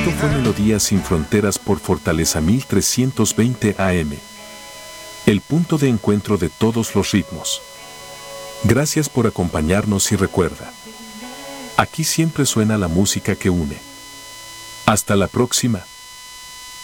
Esto fue Melodías sin Fronteras por Fortaleza 1320 AM. El punto de encuentro de todos los ritmos. Gracias por acompañarnos y recuerda, aquí siempre suena la música que une. Hasta la próxima.